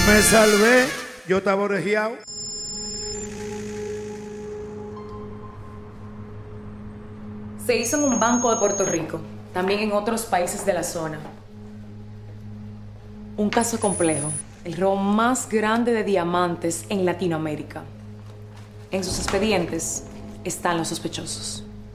Me salvé, yo estaba orejeado. Se hizo en un banco de Puerto Rico, también en otros países de la zona. Un caso complejo, el robo más grande de diamantes en Latinoamérica. En sus expedientes están los sospechosos.